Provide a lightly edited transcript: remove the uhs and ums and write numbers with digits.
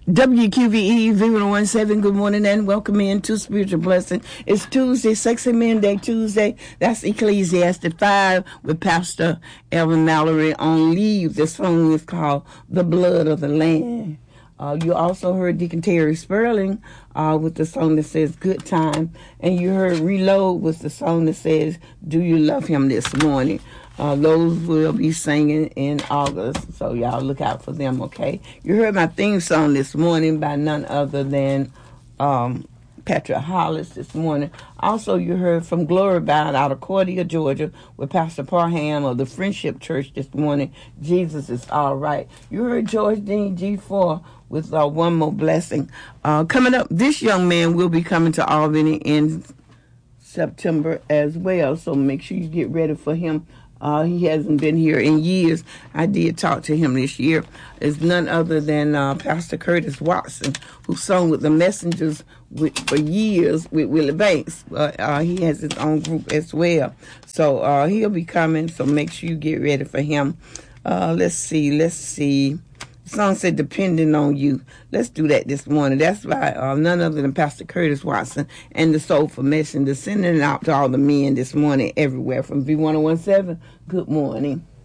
WQVE V117, good morning and welcome in to Spiritual Blessing. It's Tuesday, Sexy Men Day Tuesday. That's Ecclesiastes 5 with Pastor Elvin Mallory on leave. The song is called The Blood of the Lamb. You also heard Deacon Terry Sperling with the song that says Good Time. And you heard Reload with the song that says Do You Love Him This Morning. Those will be singing in August, so y'all look out for them, okay? You heard my theme song this morning by none other than Patrick Hollis this morning. Also, you heard from Glory Bound out of Cordia, Georgia, with Pastor Parham of the Friendship Church this morning. Jesus is all right. You heard George Dean G4 with One More Blessing. Coming up, this young man will be coming to Albany in September as well, so make sure you get ready for him. He hasn't been here in years. I did talk to him this year. It's none other than Pastor Curtis Watson, who sung with the Messengers for years with Willie Banks. He has his own group as well. So he'll be coming, so make sure you get ready for him. Let's see. The song said, Depending on You. Let's do that this morning. That's by none other than Pastor Curtis Watson and the Soulful Messenger, sending it out to all the men this morning everywhere from V117. Good morning.